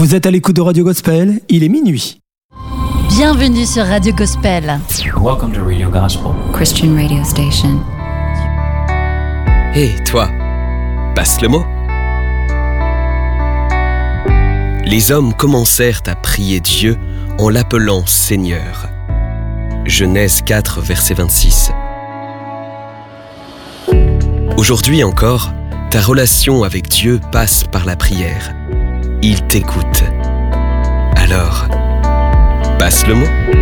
Vous êtes à l'écoute de Radio Gospel, il est minuit. Bienvenue sur Radio Gospel. Welcome to Radio Gospel, Christian radio station. Hé, toi, passe le mot. Les hommes commencèrent à prier Dieu en l'appelant Seigneur. Genèse 4, verset 26. Aujourd'hui encore, ta relation avec Dieu passe par la prière. Il t'écoute. Alors, passe le mot.